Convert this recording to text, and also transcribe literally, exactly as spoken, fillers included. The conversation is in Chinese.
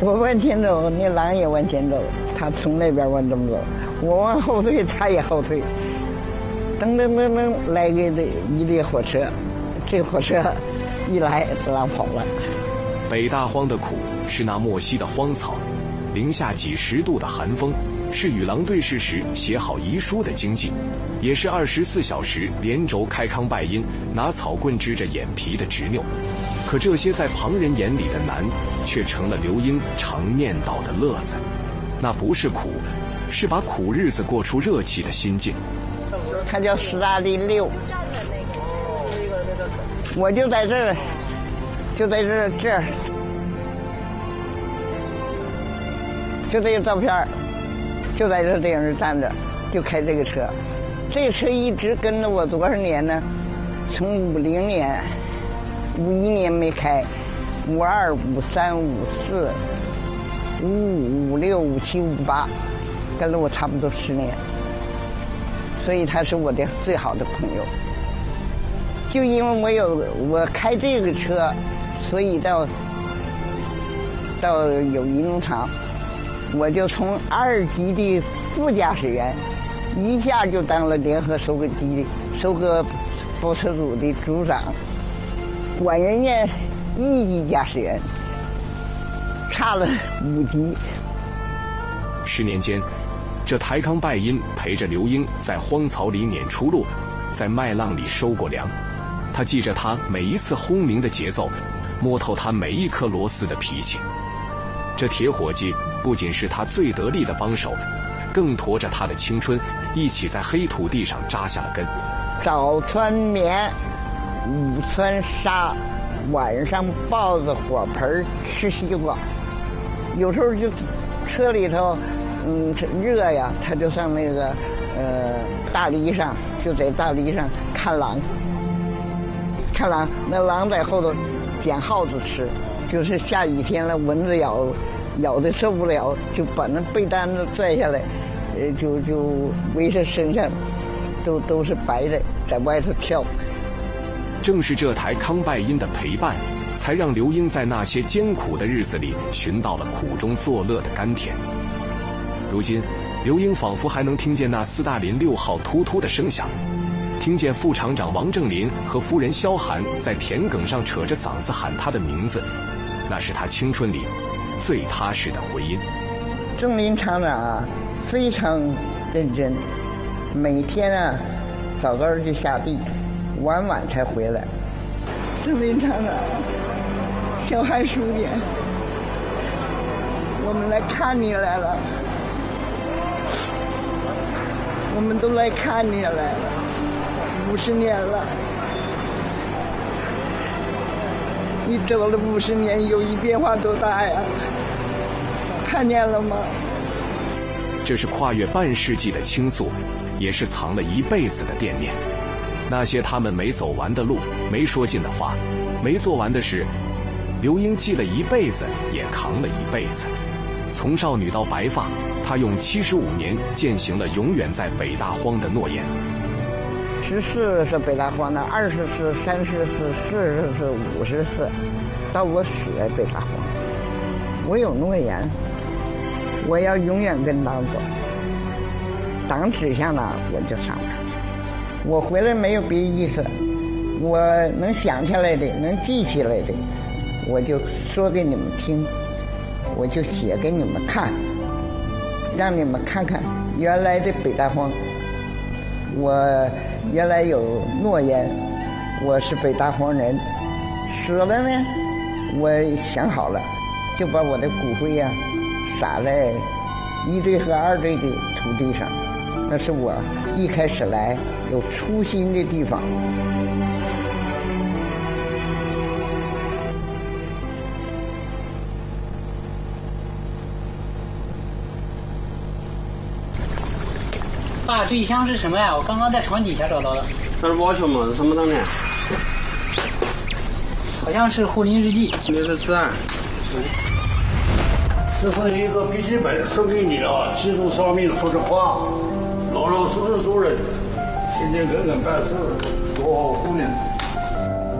我往前走，那狼也往前走，他从那边往这么走，我往后退，他也后退。噔噔噔噔，来个一列火车，这火车一来，狼跑了。 北大荒的苦是那漠西的荒草，零下几十度的寒风，是与狼对视时写好遗书的经济，也是二十四小时连轴开康拜因拿草棍支着眼皮的执拗。可这些在旁人眼里的难，却成了刘英常念叨的乐子。那不是苦，是把苦日子过出热气的心境。 他叫斯大林六，我就在这儿，就在这儿这儿，就这个照片，就在这电视站着，就开这个车。这个车一直跟着我多少年呢？从五零年、五一年没开，五二、五三、五四、五五、五六、五七、五八，跟了我差不多十年。所以他是我的最好的朋友。就因为我有我开这个车，所以到到友谊农场，我就从二级的副驾驶员，一下就当了联合收割机收割包车组的组长，管人家一级驾驶员，差了五级。 十年间，这台康拜因陪着刘英在荒草里撵出路，在麦浪里收过粮。他记着他每一次轰鸣的节奏，摸透他每一颗螺丝的脾气。这铁伙计不仅是他最得力的帮手，更驮着他的青春一起在黑土地上扎下了根。 早穿棉，午穿纱，晚上抱着火盆吃西瓜。有时候就车里头嗯热呀，他就上那个呃大篱上，就在大篱上看狼。看狼，那狼在后头捡耗子吃，就是下雨天了，蚊子咬咬的受不了，就把那被单子拽下来，呃，就就围着身上，都都是白的，在外头跳。 正是这台康拜因的陪伴，才让刘英在那些艰苦的日子里寻到了苦中作乐的甘甜。如今，刘英仿佛还能听见那斯大林六号突突的声响，听见副厂长王正林和夫人萧寒在田埂上扯着嗓子喊他的名字，那是他青春里最踏实的回音。 正林厂长啊，非常认真，每天啊早早就下地，晚晚才回来。正林厂长，萧寒叔姐，我们来看你来了，我们都来看你来了。五十年了，你走了五十年，友谊变化多大呀？看见了吗？ 这是跨越半世纪的倾诉，也是藏了一辈子的惦念。那些他们没走完的路，没说尽的话，没做完的事，刘英记了一辈子，也扛了一辈子。从少女到白发，她用七十五年践行了永远在北大荒的诺言。 十四是北大荒的，二十四、三十四、四十四、五十四，到我死在北大荒。我有诺言，我要永远跟党走，党指向哪我就上哪。我回来没有别意思，我能想起来的，能记起来的，我就说给你们听，我就写给你们看，让你们看看原来的北大荒。我原来有诺言，我是北大荒人，死了呢，我想好了，就把我的骨灰呀、啊、撒在一堆和二堆的土地上，那是我一开始来有初心的地方。 爸，这一箱是什么呀？我刚刚在床底下找到的。 那是毛球嘛？是什么东西？ 好像是护林日记。 那是字案。 这是一个笔记本，送给你了，记住上面说的话，老老实实做人，勤勤恳恳办事，做好姑娘。